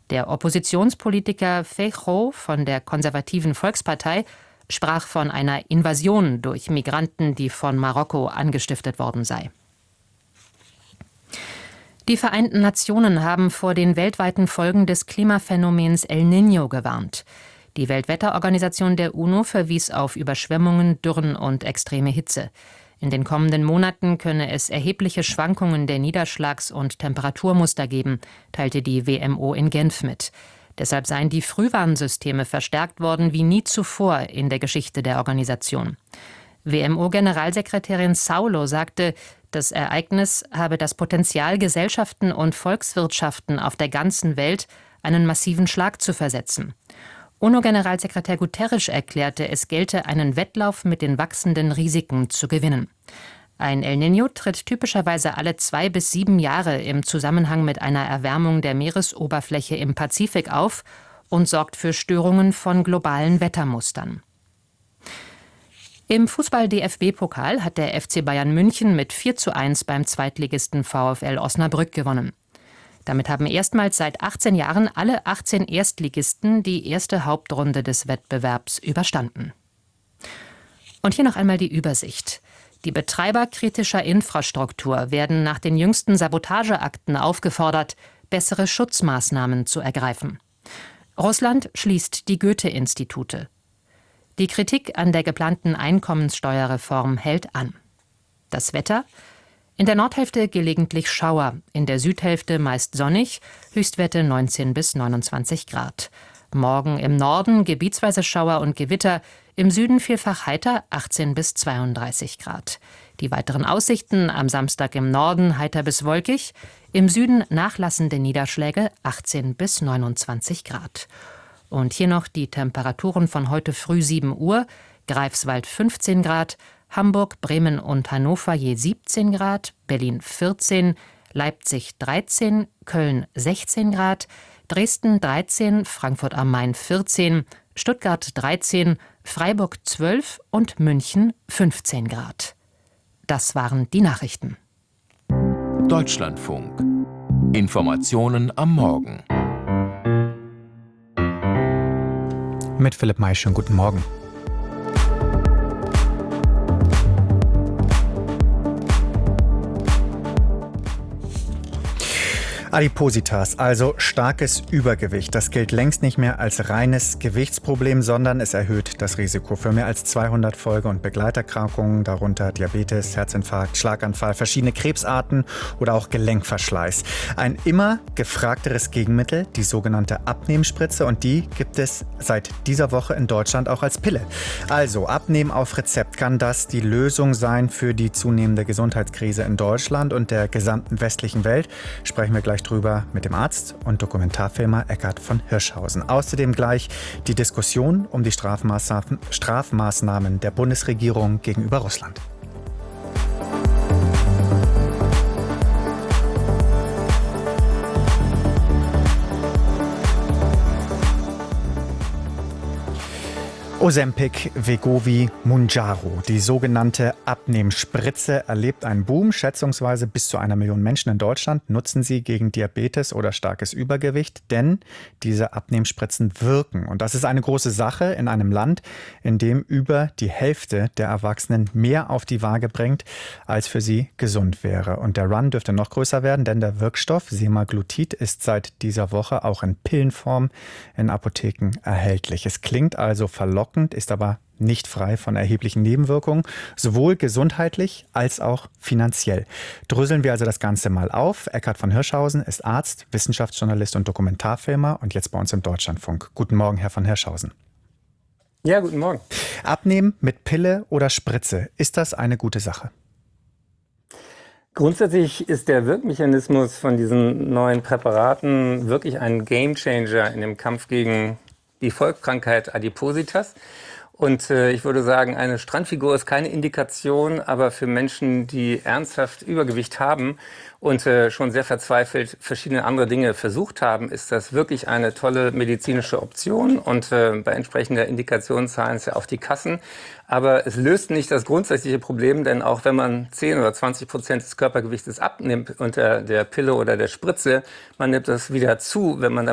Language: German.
Der Oppositionspolitiker Feijóo von der konservativen Volkspartei sprach von einer Invasion durch Migranten, die von Marokko angestiftet worden sei. Die Vereinten Nationen haben vor den weltweiten Folgen des Klimaphänomens El Niño gewarnt. Die Weltwetterorganisation der UNO verwies auf Überschwemmungen, Dürren und extreme Hitze. In den kommenden Monaten könne es erhebliche Schwankungen der Niederschlags- und Temperaturmuster geben, teilte die WMO in Genf mit. Deshalb seien die Frühwarnsysteme verstärkt worden wie nie zuvor in der Geschichte der Organisation. WMO-Generalsekretärin Saulo sagte, das Ereignis habe das Potenzial, Gesellschaften und Volkswirtschaften auf der ganzen Welt einen massiven Schlag zu versetzen. UNO-Generalsekretär Guterres erklärte, es gelte einen Wettlauf mit den wachsenden Risiken zu gewinnen. Ein El Niño tritt typischerweise alle 2 bis 7 Jahre im Zusammenhang mit einer Erwärmung der Meeresoberfläche im Pazifik auf und sorgt für Störungen von globalen Wettermustern. Im Fußball-DFB-Pokal hat der FC Bayern München mit 4:1 beim Zweitligisten VfL Osnabrück gewonnen. Damit haben erstmals seit 18 Jahren alle 18 Erstligisten die erste Hauptrunde des Wettbewerbs überstanden. Und hier noch einmal die Übersicht. Die Betreiber kritischer Infrastruktur werden nach den jüngsten Sabotageakten aufgefordert, bessere Schutzmaßnahmen zu ergreifen. Russland schließt die Goethe-Institute. Die Kritik an der geplanten Einkommenssteuerreform hält an. Das Wetter? In der Nordhälfte gelegentlich Schauer, in der Südhälfte meist sonnig, Höchstwerte 19 bis 29 Grad. Morgen im Norden gebietsweise Schauer und Gewitter, im Süden vielfach heiter 18 bis 32 Grad. Die weiteren Aussichten am Samstag im Norden heiter bis wolkig, im Süden nachlassende Niederschläge 18 bis 29 Grad. Und hier noch die Temperaturen von heute früh 7 Uhr, Greifswald 15 Grad, Hamburg, Bremen und Hannover je 17 Grad, Berlin 14, Leipzig 13, Köln 16 Grad, Dresden 13, Frankfurt am Main 14, Stuttgart 13, Freiburg 12 und München 15 Grad. Das waren die Nachrichten. Deutschlandfunk. Informationen am Morgen. Mit Philipp May, schönen guten Morgen. Adipositas, also starkes Übergewicht. Das gilt längst nicht mehr als reines Gewichtsproblem, sondern es erhöht das Risiko für mehr als 200 Folge- und Begleiterkrankungen, darunter Diabetes, Herzinfarkt, Schlaganfall, verschiedene Krebsarten oder auch Gelenkverschleiß. Ein immer gefragteres Gegenmittel, die sogenannte Abnehmspritze, und die gibt es seit dieser Woche in Deutschland auch als Pille. Also Abnehmen auf Rezept, kann das die Lösung sein für die zunehmende Gesundheitskrise in Deutschland und der gesamten westlichen Welt? Sprechen wir gleich drüber mit dem Arzt und Dokumentarfilmer Eckhard von Hirschhausen. Außerdem gleich die Diskussion um die Strafmaßnahmen der Bundesregierung gegenüber Russland. Ozempic, Wegovy, Mounjaro. Die sogenannte Abnehmspritze erlebt einen Boom. Schätzungsweise bis zu 1 Million Menschen in Deutschland nutzen sie gegen Diabetes oder starkes Übergewicht, denn diese Abnehmspritzen wirken. Und das ist eine große Sache in einem Land, in dem über die Hälfte der Erwachsenen mehr auf die Waage bringt, als für sie gesund wäre. Und der Run dürfte noch größer werden, denn der Wirkstoff Semaglutid ist seit dieser Woche auch in Pillenform in Apotheken erhältlich. Es klingt also verlockend, ist aber nicht frei von erheblichen Nebenwirkungen, sowohl gesundheitlich als auch finanziell. Dröseln wir also das Ganze mal auf. Eckhard von Hirschhausen ist Arzt, Wissenschaftsjournalist und Dokumentarfilmer und jetzt bei uns im Deutschlandfunk. Guten Morgen, Herr von Hirschhausen. Ja, guten Morgen. Abnehmen mit Pille oder Spritze, ist das eine gute Sache? Grundsätzlich ist der Wirkmechanismus von diesen neuen Präparaten wirklich ein Gamechanger in dem Kampf gegen die Volkskrankheit Adipositas. Und ich würde sagen, eine Strandfigur ist keine Indikation, aber für Menschen, die ernsthaft Übergewicht haben und schon sehr verzweifelt verschiedene andere Dinge versucht haben, ist das wirklich eine tolle medizinische Option. Und bei entsprechender Indikation zahlen es ja auch die Kassen. Aber es löst nicht das grundsätzliche Problem, denn auch wenn man 10 oder 20% des Körpergewichtes abnimmt unter der Pille oder der Spritze, man nimmt das wieder zu, wenn man